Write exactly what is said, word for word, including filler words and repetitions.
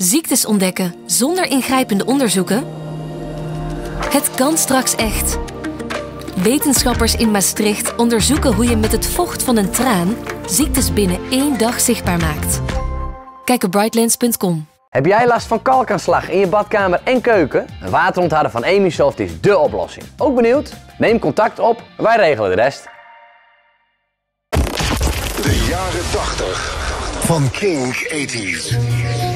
Ziektes ontdekken zonder ingrijpende onderzoeken? Het kan straks echt. Wetenschappers in Maastricht onderzoeken hoe je met het vocht van een traan ziektes binnen één dag zichtbaar maakt. Kijk op brightlands punt com. Heb jij last van kalkaanslag in je badkamer en keuken? Een waterontharder van Emisoft is dé oplossing. Ook benieuwd? Neem contact op, wij regelen de rest. De jaren tachtig van King tachtig.